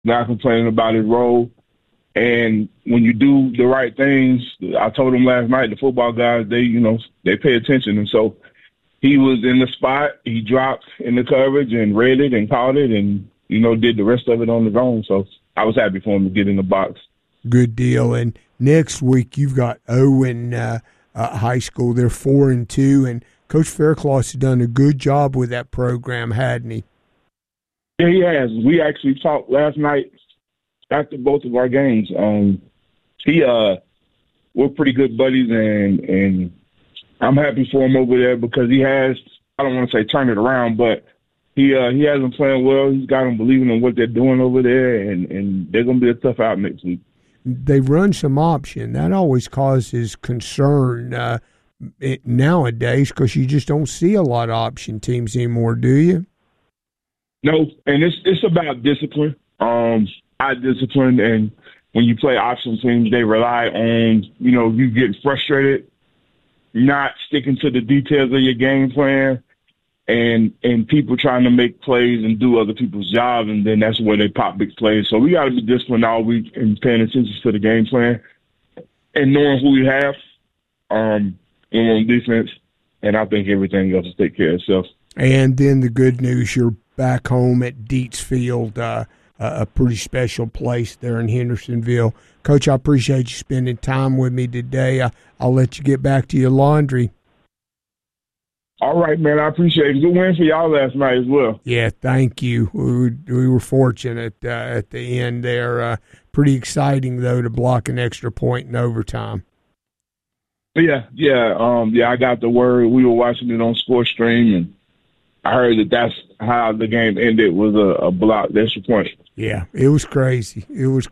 not complaining about his role. And when you do the right things, I told him last night, the football guys, they pay attention. And so he was in the spot. He dropped in the coverage and read it and caught it and, did the rest of it on his own. So I was happy for him to get in the box. Good deal. And next week you've got Owen High School. They're 4-2, and Coach Faircloth has done a good job with that program, hadn't he? Yeah, he has. We actually talked last night after both of our games. We're pretty good buddies, and I'm happy for him over there because he has, I don't want to say turn it around, but he has them playing well. He's got them believing in what they're doing over there, and they're going to be a tough out next week. They run some option. That always causes concern nowadays because you just don't see a lot of option teams anymore, do you? No, and it's about discipline. High discipline, and when you play option teams, they rely on, you getting frustrated, not sticking to the details of your game plan, and people trying to make plays and do other people's jobs, and then that's where they pop big plays. So we got to be disciplined all week and paying attention to the game plan and knowing who we have on defense, and I think everything else will take care of itself. And then the good news, you're back home at Dietz Field, a pretty special place there in Hendersonville. Coach, I appreciate you spending time with me today. I'll let you get back to your laundry. All right, man, I appreciate it. Good win for y'all last night as well. Yeah, thank you. We were fortunate at the end there. Pretty exciting, though, to block an extra point in overtime. Yeah. I got the word. We were watching it on SportsStream, and I heard that's how the game ended, was a blocked extra point. Yeah, it was crazy.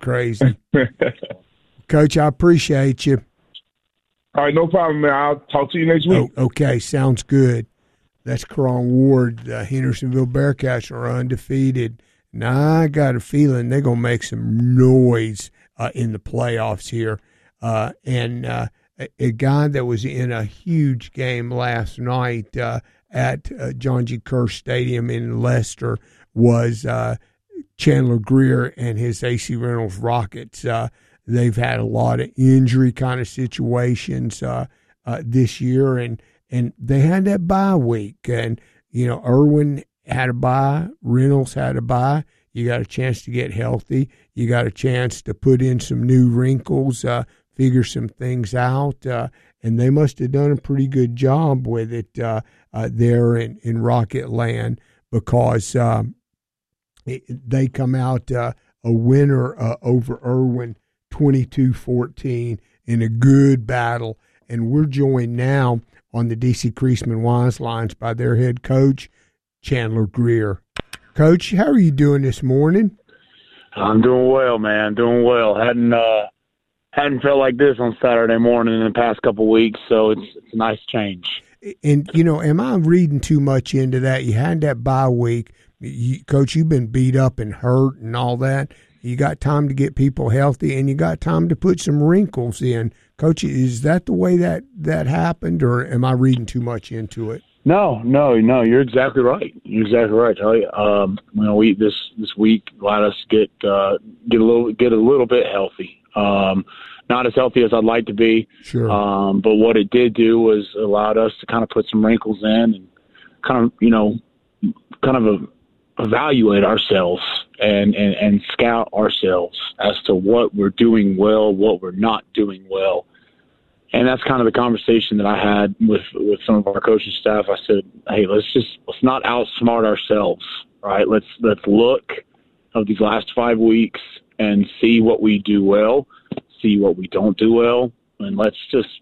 Coach, I appreciate you. All right, no problem, man. I'll talk to you next week. Oh, okay, sounds good. That's Karan Ward. The Hendersonville Bearcats are undefeated. Now, I got a feeling they're going to make some noise in the playoffs here. And a guy that was in a huge game last night at John G. Kerr Stadium in Leicester was Chandler Greer and his AC Reynolds Rockets. They've had a lot of injury kind of situations this year, and they had that bye week. And, Irwin had a bye, Reynolds had a bye. You got a chance to get healthy. You got a chance to put in some new wrinkles, figure some things out, and they must have done a pretty good job with it there in Rocket Land because they come out a winner over Irwin 22-14 in a good battle. And we're joined now on the D.C. Creasman Wise Lines by their head coach, Chandler Greer. Coach, how are you doing this morning? I'm doing well, man. Doing well. Hadn't felt like this on Saturday morning in the past couple of weeks, so it's a nice change. And, am I reading too much into that? You had that bye week. Coach, you've been beat up and hurt and all that. You got time to get people healthy, and you got time to put some wrinkles in. Coach, is that the way that happened, or am I reading too much into it? No, you're exactly right. You're exactly right. Tell you, we this week allowed us to get a little bit healthy. Not as healthy as I'd like to be. Sure. But what it did do was allowed us to kind of put some wrinkles in and kind of evaluate ourselves and scout ourselves as to what we're doing well, what we're not doing well. And that's kind of the conversation that I had with some of our coaching staff. I said, hey, let's not outsmart ourselves, right? Let's look of these last 5 weeks and see what we do well, see what we don't do well, and let's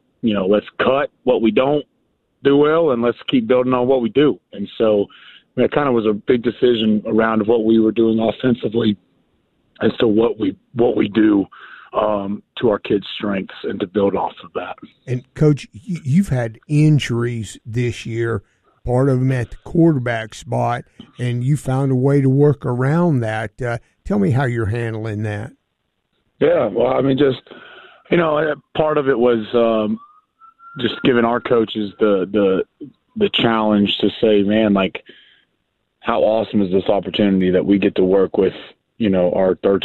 cut what we don't do well, and let's keep building on what we do. And so it kind of was a big decision around what we were doing offensively as to what we do to our kids' strengths and to build off of that. And, Coach, you've had injuries this year, part of them at the quarterback spot, and you found a way to work around that. Tell me how you're handling that. Yeah, well, I mean, just, part of it was just giving our coaches the challenge to say, man, like, how awesome is this opportunity that we get to work with, our third